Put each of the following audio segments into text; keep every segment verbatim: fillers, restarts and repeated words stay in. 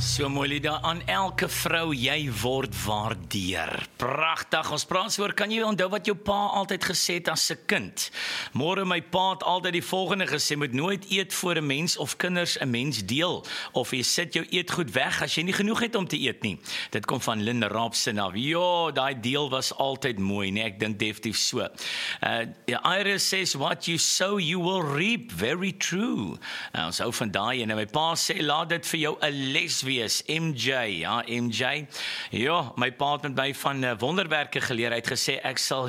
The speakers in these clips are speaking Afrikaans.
So mooi lied, aan elke vrou, jy word waardeer. Pragtig, ons praat oor, kan jy onthou wat jou pa altyd gesê het as 'n kind? Môre my pa het altyd die volgende gesê, moet nooit eet voor 'n mens of kinders 'n mens deel, of jy sit jou eetgoed weg as jy nie genoeg het om te eet nie. Dit kom van Linda Robson af. Ja, daai deel was altyd mooi, nee, ek dink definitief so. Uh, Iris says, what you sow you will reap, very true. Uh, ons hou van daai, en my pa sê, laat dit vir jou 'n les wees, M J, ja, M J. Ja, my pa het met my van uh, wonderwerke geleer, hy het gesê, ek sal...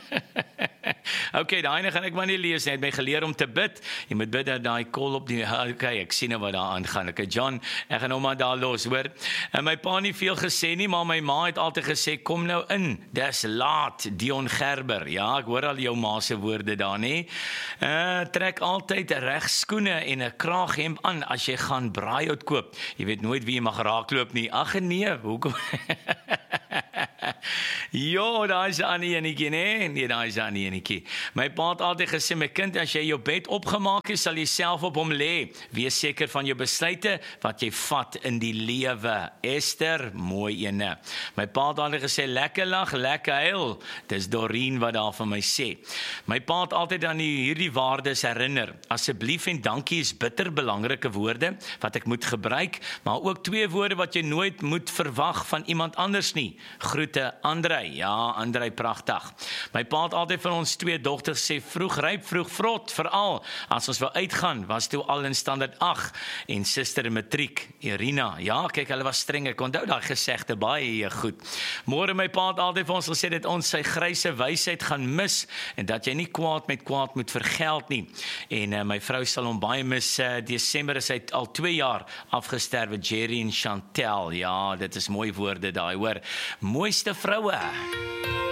Ok, daai gaan ek maar nie lees nie, hy het my geleer om te bid, jy moet bid dat daai kol op die, ok, ek sien nou wat daar aangaan, ok, John, ek gaan nou maar daar los, hoor, en my pa nie veel gesê nie, maar my ma het altyd gesê, kom nou in, dis laat, Dion Gerber, ja, ek hoor al jou ma se woorde daar, nie, uh, trek altyd reg skoene en 'n kraaghemp aan, as jy gaan braaihout koop, jy weet nooit wie jy mag raakloop nie, ag nee, hoekom... Jo, daar is aan die enetjie, nee, nee, daar is aan die enetjie. My pa het altyd gesê, my kind, as jy jou bed opgemaak is, sal jy self op hom lê. Wees seker van jou besluite, wat jy vat in die lewe. Esther, mooi ene. My pa het altyd gesê, lekker lag, lekker huil. Dis Doreen wat daar van my sê. My pa het altyd aan die, hierdie waardes herinner. Asseblief en dankie is bitter belangrike woorde, wat ek moet gebruik, maar ook twee woorde wat jy nooit moet verwag van iemand anders nie. Groete, Andrei. Ja, Andrei, pragtig. My pa het altyd van ons twee dogters sê, vroeg ryp, vroeg vrot, veral as ons wil uitgaan, was toe al in standaard agt, en suster in matriek, Irina, ja, kyk, hulle was streng, ek onthou daai gesegde baie goed. Môre my pa het altyd vir ons gesê, dat ons sy gryse wysheid gaan mis, en dat jy nie kwaad met kwaad moet vergeld nie, en uh, my vrou sal hom baie mis, uh, Desember is hy al twee jaar afgesterwe, Jerry en Chantel, ja, dit is mooi woorde daai, hoor, mooiste vroue.